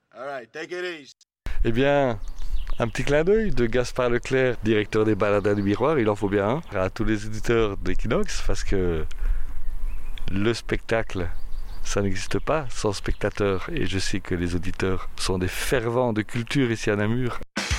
Eh bien, un petit clin d'œil de Gaspard Leclerc, directeur des Baladins du Miroir, il en faut bien un, à tous les éditeurs d'Equinox, parce que le spectacle, ça n'existe pas sans spectateurs. Et je sais que les auditeurs sont des fervents de culture ici à Namur.